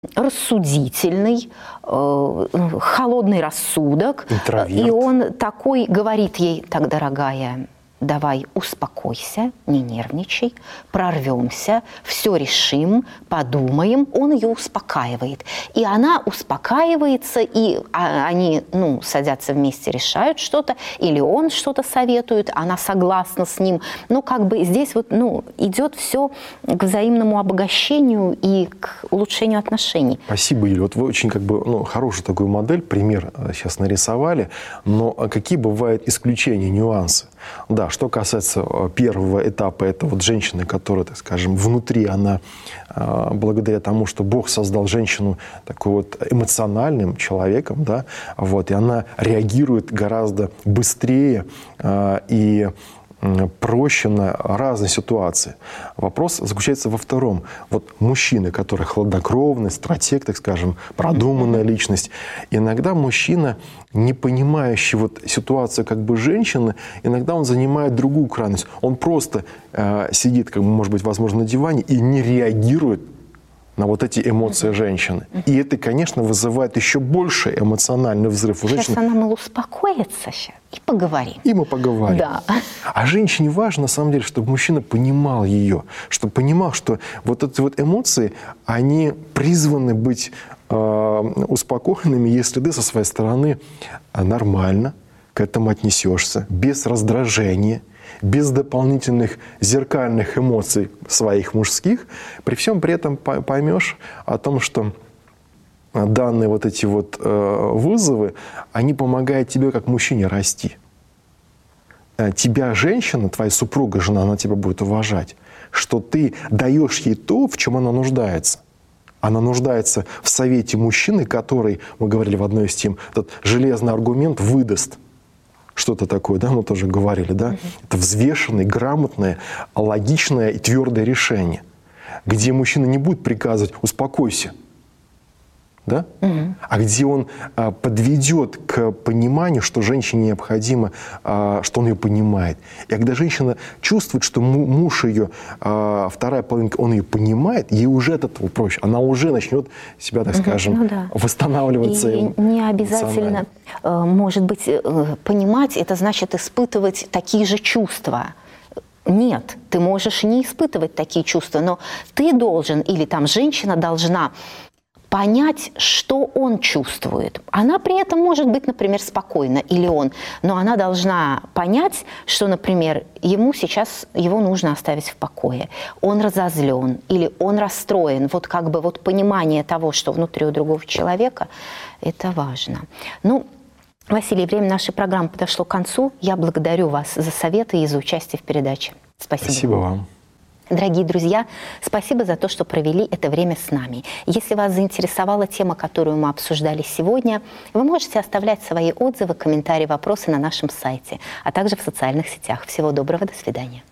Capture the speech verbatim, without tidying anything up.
рассудительный, э, холодный рассудок. Интроверт. И он такой говорит ей: так, дорогая, давай успокойся, не нервничай, прорвемся, все решим, подумаем. Он ее успокаивает. И она успокаивается, и они, ну, садятся вместе, решают что-то, или он что-то советует, она согласна с ним. Ну, как бы здесь вот, ну, идет все к взаимному обогащению и к улучшению отношений. Спасибо, Юля. Вот вы очень как бы, ну, хорошую такую модель, пример сейчас нарисовали, но какие бывают исключения, нюансы? Да, что касается первого этапа, это вот женщины, которая, так скажем, внутри она, благодаря тому, что Бог создал женщину такой вот эмоциональным человеком, да, вот, и она реагирует гораздо быстрее и проще на разные ситуации. Вопрос заключается во втором. Вот мужчина, который хладнокровный, стратег, так скажем, продуманная личность. Иногда мужчина, не понимающий вот ситуацию как бы женщины, иногда он занимает другую крайность. Он просто э, сидит, как бы, может быть, возможно, на диване и не реагирует на вот эти эмоции uh-huh. женщины. Uh-huh. И это, конечно, вызывает еще больше эмоциональный взрыв у сейчас женщины. Сейчас она, мол, успокоится сейчас и поговорим. И мы поговорим. Да. А женщине важно, на самом деле, чтобы мужчина понимал ее, чтобы понимал, что вот эти вот эмоции, они призваны быть э, успокоенными, если ты со своей стороны нормально к этому отнесешься, без раздражения, без дополнительных зеркальных эмоций своих мужских, при всем при этом поймешь о том, что данные вот эти вот э, вызовы, они помогают тебе как мужчине расти. Тебя женщина, твоя супруга, жена, она тебя будет уважать, что ты даешь ей то, в чем она нуждается. Она нуждается в совете мужчины, который, мы говорили в одной из тем, этот железный аргумент выдаст. Что-то такое, да, мы тоже говорили, да? Uh-huh. Это взвешенное, грамотное, логичное и твердое решение, где мужчина не будет приказывать «успокойся», да? Uh-huh. А где он а, подведет к пониманию, что женщине необходимо, а, что он ее понимает. И когда женщина чувствует, что муж ее, а, вторая половинка, он ее понимает, ей уже от этого проще. Она уже начнет себя, так скажем, uh-huh. ну, да. восстанавливаться. И не обязательно, может быть, понимать, это значит испытывать такие же чувства. Нет, ты можешь не испытывать такие чувства, но ты должен, или там женщина должна понять, что он чувствует. Она при этом может быть, например, спокойна, или он, но она должна понять, что, например, ему сейчас, его нужно оставить в покое. Он разозлен или он расстроен. Вот как бы вот понимание того, что внутри у другого человека, это важно. Ну, Василий, время нашей программы подошло к концу. Я благодарю вас за советы и за участие в передаче. Спасибо. Спасибо вам. Дорогие друзья, спасибо за то, что провели это время с нами. Если вас заинтересовала тема, которую мы обсуждали сегодня, вы можете оставлять свои отзывы, комментарии, вопросы на нашем сайте, а также в социальных сетях. Всего доброго, до свидания.